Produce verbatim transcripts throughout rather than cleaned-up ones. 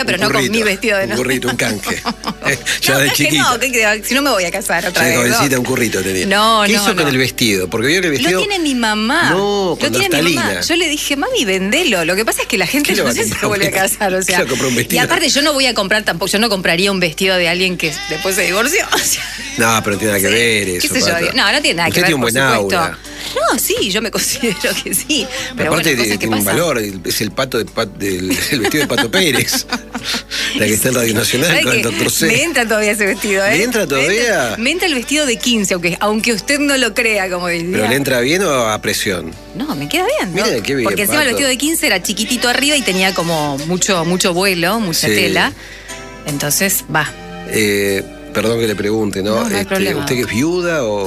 Pero un no currito, con mi vestido de novia. Un currito, un canje. Ya no, de canje chiquita. no, que, que, si no me voy a casar otra ya vez. Jovencita, un currito tenía. No, ¿Qué no, hizo no. con el vestido? Porque vio que el vestido... Lo tiene mi mamá. No, con lo tiene mi mamá. naftalina. Yo le dije, mami, vendelo. Lo que pasa es que la gente no sé si se vuelve a casar. O sea, un vestido? Y aparte yo no voy a comprar tampoco, yo no compraría un vestido de alguien que después se divorció. O sea, no, pero no tiene nada que sí, ver eso. ¿Qué sé yo? No, no tiene nada Usted que ver, tiene un por buen supuesto. aura. No, sí, yo me considero que sí. Pero aparte bueno, de, tiene un valor, es el pato de pat, del el vestido de Pato Pérez. La que está en Radio Nacional con el doctor C. Me entra todavía ese vestido, ¿eh? ¿Me entra todavía? Me entra, me entra el vestido de quince, aunque, aunque usted no lo crea, como diría. ¿Pero le entra bien o a presión? No, me queda bien, ¿no? Mire, qué bien, porque encima Pato. el vestido de quince era chiquitito arriba y tenía como mucho, mucho vuelo, mucha Sí. tela. Entonces, va. Eh, perdón que le pregunte, ¿no? No, no hay este, problema. ¿Usted que es viuda o...?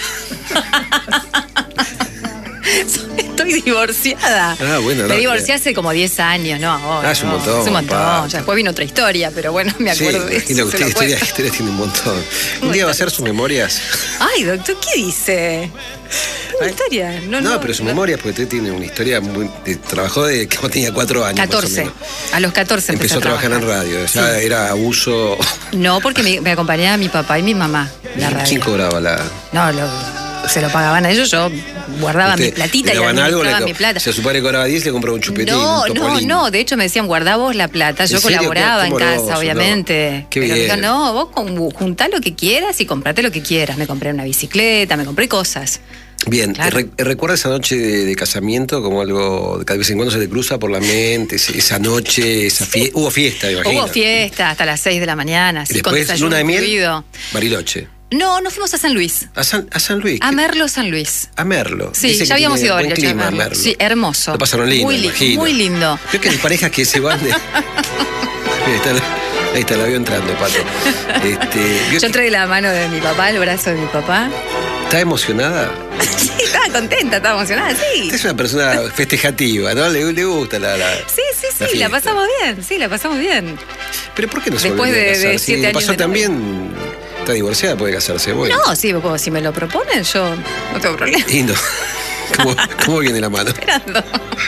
Estoy divorciada. Ah, bueno, no, Me divorcié hace como diez años, ¿no? Ahora, Ah, es un no, montón, Es un montón. Pato. Ya después vino otra historia, pero bueno, me Sí, acuerdo de eso. imagino que se usted lo historia, cuento. historia tiene un montón. Un día va a hacer sus memorias. Ay, doctor, ¿qué dice? ¿Qué historia? No, No, no, pero sus no. memorias, porque usted tiene una historia muy... de- trabajó de que tenía cuatro años. más o catorce. menos. A los catorce empecé Empezó a trabajar en radio. Ya Sí. era abuso. No, porque me, me acompañaba mi papá y mi mamá. La radio. ¿Quién cobraba la...? No, lo, se lo pagaban a ellos, yo guardaba mi Usted platita le y daban algo, administraba le, mi plata. Si a su padre cobraba diez, le compraba un chupetín, No, un no, topolin. no, de hecho me decían, guardá vos la plata, yo ¿En serio? colaboraba Qué en casa, amoroso, obviamente. ¿no? Qué Pero bien. dijo, no, vos con- juntá lo que quieras y comprate lo que quieras. Me compré una bicicleta, me compré cosas. Bien, Claro. re- ¿recuerda esa noche de, de casamiento como algo de cada vez en cuando se le cruza por la mente? ese- Esa noche, esa fie- hubo fiesta, me imagino. Hubo fiesta hasta las seis de la mañana, Y así con después, desayuno luna de miel, incluido. Bariloche. No, nos fuimos a San Luis, A San, a San Luis. a ¿qué? Merlo, San Luis. A Merlo. Sí, Dice que ya habíamos tiene ido a buen Bariloche, a clima, Merlo. Merlo. Sí, hermoso. Lo pasaron lindo, Muy, me li- imagino. muy lindo. Creo que hay parejas que se van de... Ahí está, ahí está, la veo entrando, Pato. Este, ¿vio Yo que entré de la mano de mi papá, el brazo de mi papá. ¿Está emocionada? Sí, estaba contenta, estaba emocionada, sí. Usted es una persona festejativa, ¿no? Le, le gusta la... la Sí, sí, la sí, la fiesta. pasamos bien, sí, la pasamos bien. Pero ¿por qué no se Después volvería a de- de casar? Si siete le años pasó de también... Está divorciada, puede casarse. Bueno. No, sí, vos, si me lo proponen, yo no tengo problema. Lindo. ¿Cómo, cómo viene la mano? Esperando.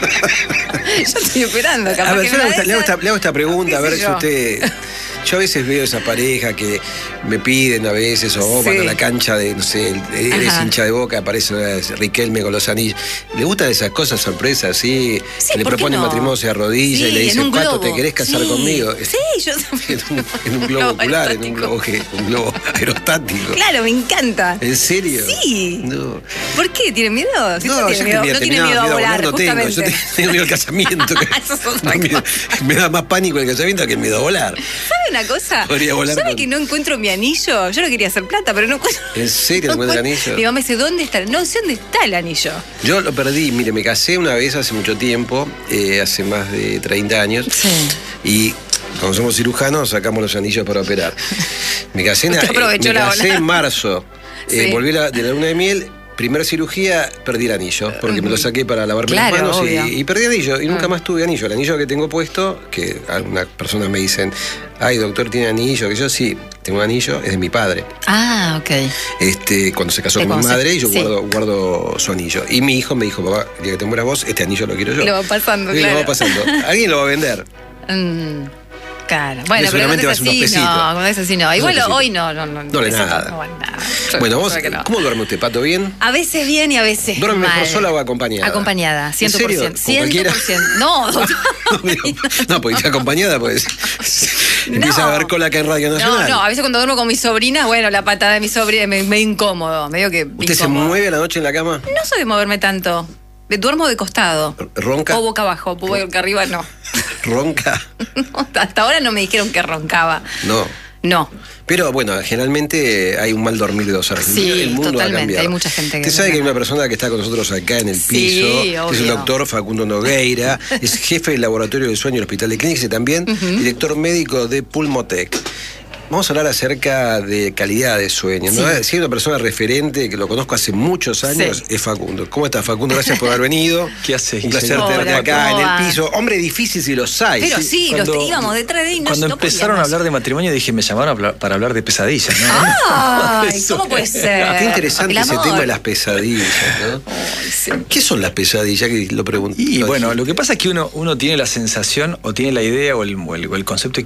Yo estoy esperando, capaz A ver, que yo me le la hago, esta, le, hago dejan. esta, le hago esta pregunta, a ¿Qué ver sé si yo? usted... Yo a veces veo esa pareja que me piden a veces, o Sí. van a la cancha de, no sé, el- eres Ajá. hincha de Boca, aparece eh, Riquelme con los anillos. ¿Le gustan esas cosas sorpresas, así? Sí, que le ¿por qué proponen no? matrimonio, se arrodilla Sí, y le en dicen, un Pato, globo. ¿te querés casar Sí. conmigo? Sí, yo En un, en un globo ocular, en un globo, que- un globo aerostático. Claro, me encanta. ¿En serio? Sí. No. ¿Por qué? ¿Tiene miedo? Si No, no, yo tiene que miedo, mira, no tiene terminaba, miedo a miedo volar, no tengo, yo justamente. tengo miedo al casamiento. que- Eso es otra no, miedo- me da más pánico el casamiento que el miedo a volar. ¿Sabe una cosa? Podría volar ¿Sabe con- que no encuentro mi anillo? Yo no quería hacer plata, pero no encuentro. ¿En serio no encuentra el anillo? Mi mamá me dice, ¿dónde está? No sé dónde está el anillo. Yo lo perdí, mire, me casé una vez hace mucho tiempo, eh, hace más de treinta años, Sí. y como somos cirujanos sacamos los anillos para operar. Me casé, en- Usted aprovechó me la casé ola. en marzo, Eh, Sí. volví la- de la luna de miel. Primera cirugía, perdí el anillo, porque me lo saqué para lavarme Claro, las manos obvio. y, y perdí el anillo. Y nunca Ah. más tuve anillo. El anillo que tengo puesto, que algunas personas me dicen, ay, doctor, ¿tiene anillo? Que yo sí, tengo un anillo, es de mi padre. Ah, ok. Este, cuando se casó De con mi cuando se- madre, y yo sí. guardo, guardo su anillo. Y mi hijo me dijo, papá, el día que te mueras vos, este anillo lo quiero yo. Lo va pasando, Sí, claro. lo va pasando. Alguien lo va a vender. Mm, claro. Bueno, pero seguramente cuando va a es ser unos así, pesitos. no. Cuando es así, no. Igual pesitos. hoy no. No, no, No le eso nada. No, vale nada. Yo- Bueno, vos, creo que no. ¿cómo duerme usted, Pato? ¿Bien? A veces bien y a veces ¿Duerme mal. mejor sola o acompañada? Acompañada, cien por ciento. ¿En serio? ¿Con cualquiera? cien por ciento. No, doctor. No, digo, no, porque está acompañada, pues. Empieza a ver cola acá en Radio No, Nacional. no, a veces cuando duermo con mis sobrinas, bueno, la patada de mi sobrina me medio incómodo, medio que ¿Usted se incómodo. mueve a la noche en la cama? No soy de moverme tanto. Me duermo de costado. ¿Ronca? O boca abajo, boca arriba no. ¿Ronca? No, hasta ahora no me dijeron que roncaba. No. No. Pero bueno, generalmente hay un mal dormir de dos horas. Sí, el mundo totalmente, ha cambiado. hay mucha gente que Usted sabe no que hay gana. una persona que está con nosotros acá en el Sí, piso, que es el obvio. doctor Facundo Nogueira, es jefe del laboratorio del sueño del Hospital de Clínicas y también director médico de Pulmotec. Vamos a hablar acerca de calidad de sueño, ¿no? Sí. Si hay una persona referente que lo conozco hace muchos años, Sí. es Facundo. ¿Cómo estás, Facundo? Gracias por haber venido. ¿Qué haces, Un placer Guillermo? tenerte Hola, acá ¿cómo en va? el piso. Hombre difícil si los hay. Pero sí, Cuando- los íbamos detrás de él y no Cuando no empezaron podíamos. a hablar de matrimonio dije, me llamaron a hablar- para hablar de pesadillas, ¿no? ¡Ay! Eso ¿Cómo puede es. ser? Qué interesante El ese amor. tema de las pesadillas, ¿no? Ay, sí. ¿Qué son las pesadillas? Que lo pregunté. Y bueno, lo que pasa es que uno, uno tiene la sensación o tiene la idea o el, o el- o el concepto